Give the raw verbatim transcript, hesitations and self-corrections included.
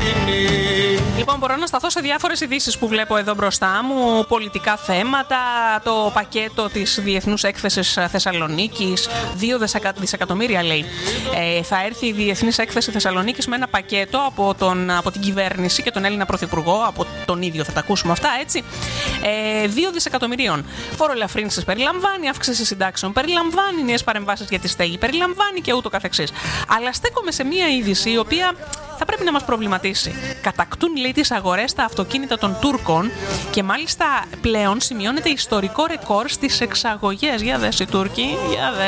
Λοιπόν, μπορώ να σταθώ σε διάφορες ειδήσεις που βλέπω εδώ μπροστά μου. Πολιτικά θέματα, το πακέτο της Διεθνούς Έκθεσης Θεσσαλονίκης. Δύο δισεκατομμύρια λέει. Ε, θα έρθει η Διεθνής Έκθεση Θεσσαλονίκης με ένα πακέτο από, τον, από την κυβέρνηση και τον Έλληνα Πρωθυπουργό, από τον ίδιο θα τα ακούσουμε αυτά, έτσι. Ε, δύο δισεκατομμυρίων. Φοροελαφρύνσεις περιλαμβάνει, αύξηση συντάξεων περιλαμβάνει, νέες παρεμβάσεις για τη στέγη περιλαμβάνει και ούτω καθεξής. Αλλά στέκομαι σε μία είδηση η οποία θα πρέπει να μας προβληματίσει. Κατακτούν, λέει, τις αγορές τα αυτοκίνητα των Τούρκων και μάλιστα πλέον σημειώνεται ιστορικό ρεκόρ στις εξαγωγές. Για δες οι Τούρκοι, για